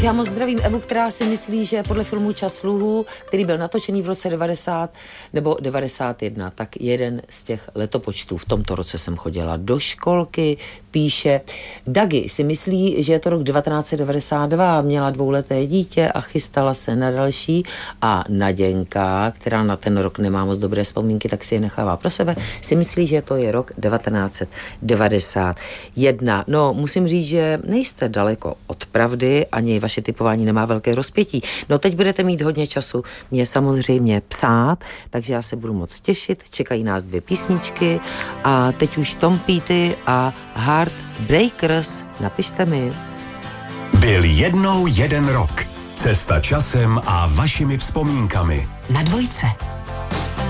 Já moc zdravím Evu, která si myslí, že podle filmu Čas sluhů, který byl natočený v roce 90 nebo 91, tak jeden z těch letopočtů. V tomto roce jsem chodila do školky, píše. Dagi si myslí, že je to rok 1992, měla 2leté dítě a chystala se na další a Naděnka, která na ten rok nemá moc dobré vzpomínky, tak si je nechává pro sebe, si myslí, že to je rok 1991. No, musím říct, že nejste daleko od pravdy, ani vaše typování nemá velké rozpětí. No, teď budete mít hodně času mě samozřejmě psát, takže já se budu moc těšit. Čekají nás 2 písničky a teď už Tom Petty a Heartbreakers. Napište mi. Byl jednou jeden rok. Cesta časem a vašimi vzpomínkami. Na Dvojce.